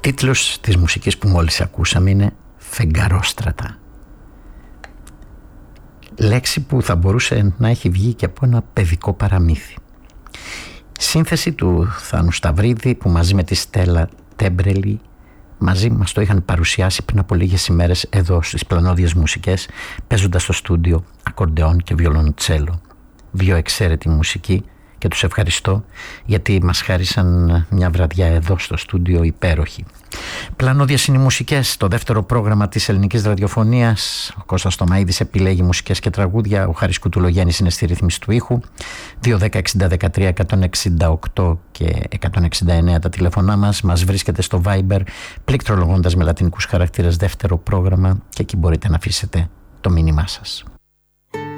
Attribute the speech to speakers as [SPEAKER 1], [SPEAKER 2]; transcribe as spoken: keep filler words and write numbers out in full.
[SPEAKER 1] Τίτλος της μουσικής που μόλις ακούσαμε είναι «Φεγγαρόστρατα». Λέξη που θα μπορούσε να έχει βγει και από ένα παιδικό παραμύθι. Σύνθεση του Θάνου Σταυρίδη, που μαζί με τη Στέλλα Τέμπρελη μαζί μας το είχαν παρουσιάσει πριν από λίγες ημέρες εδώ στις Πλανόδιες Μουσικές, παίζοντας στο στούντιο ακορντεόν και βιολοντσέλο. Δύο εξαίρετη μουσική και τους ευχαριστώ γιατί μας χάρισαν μια βραδιά εδώ στο στούντιο υπέροχη. Πλανόδιες είναι οι μουσικές, το δεύτερο πρόγραμμα της ελληνικής ραδιοφωνίας. Ο Κώστας Τομαΐδης επιλέγει μουσικές και τραγούδια, ο Χάρης Κουτουλογέννης είναι στη ρύθμιση του ήχου. δύο δέκα εξήντα δεκατρία εκατόν εξήντα οκτώ και εκατόν εξήντα εννέα τα τηλέφωνά μας. Μας βρίσκεται στο Viber πληκτρολογώντας με λατινικούς χαρακτήρες δεύτερο πρόγραμμα και εκεί μπορείτε να αφήσετε το μήνυμά σας.